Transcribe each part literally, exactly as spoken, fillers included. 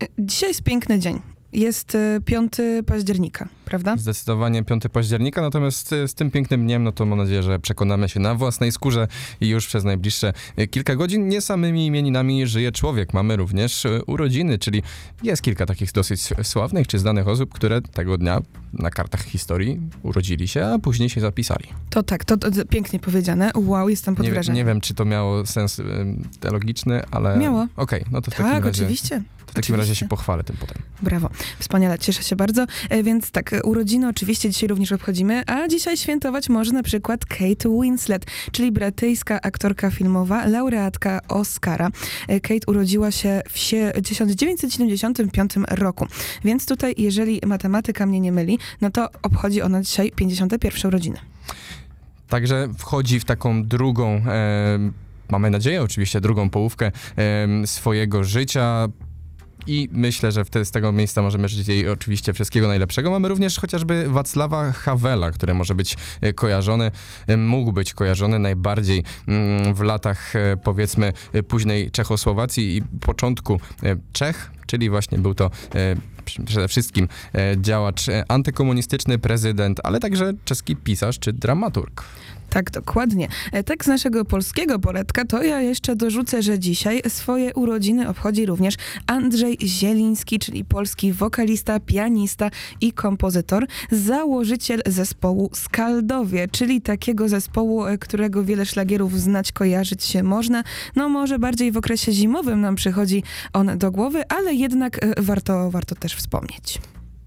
Dzisiaj jest piękny dzień. Jest piątego października, prawda? Zdecydowanie piątego października, natomiast z tym pięknym dniem, no to mam nadzieję, że przekonamy się na własnej skórze i już przez najbliższe kilka godzin nie samymi imieninami żyje człowiek. Mamy również urodziny, czyli jest kilka takich dosyć sławnych czy znanych osób, które tego dnia na kartach historii urodzili się, a później się zapisali. To tak, to, to pięknie powiedziane. Wow, jestem pod nie, wrażeniem. Nie wiem, czy to miało sens y, teologiczny, ale... Miało. Okej, okay, no to w tak, takim razie... oczywiście. W takim razie się pochwalę tym potem. Brawo. Wspaniale, cieszę się bardzo. E, więc tak, urodziny oczywiście dzisiaj również obchodzimy, a dzisiaj świętować może na przykład Kate Winslet, czyli brytyjska aktorka filmowa, laureatka Oscara. E, Kate urodziła się w tysiąc dziewięćset siedemdziesiątym piątym roku, więc tutaj, jeżeli matematyka mnie nie myli, no to obchodzi ona dzisiaj pięćdziesiąte pierwsze urodziny. Także wchodzi w taką drugą, e, mamy nadzieję oczywiście, drugą połówkę e, swojego życia. I myślę, że wtedy z tego miejsca możemy życzyć jej oczywiście wszystkiego najlepszego. Mamy również chociażby Wacława Hawela, który może być kojarzony, mógł być kojarzony najbardziej w latach, powiedzmy, późnej Czechosłowacji i początku Czech, czyli właśnie był to przede wszystkim działacz antykomunistyczny, prezydent, ale także czeski pisarz czy dramaturg. Tak, dokładnie. Tak z naszego polskiego poletka to ja jeszcze dorzucę, że dzisiaj swoje urodziny obchodzi również Andrzej Zieliński, czyli polski wokalista, pianista i kompozytor, założyciel zespołu Skaldowie, czyli takiego zespołu, którego wiele szlagierów znać, kojarzyć się można. No może bardziej w okresie zimowym nam przychodzi on do głowy, ale jednak warto, warto też wspomnieć.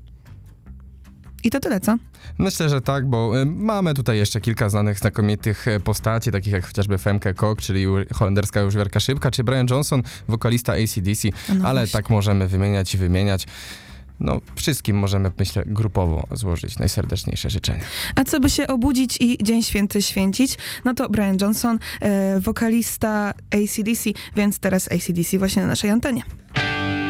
I to tyle, co? Myślę, że tak, bo y, mamy tutaj jeszcze kilka znanych, znakomitych postaci, takich jak chociażby Femke Kok, czyli holenderska łyżwiarka szybka, czy Brian Johnson, wokalista A C D C, no ale właśnie. Tak możemy wymieniać i wymieniać. No, wszystkim możemy, myślę, grupowo złożyć najserdeczniejsze życzenia. A co by się obudzić i Dzień Święty święcić? No to Brian Johnson, e, wokalista A C D C, więc teraz A C D C właśnie na naszej antenie.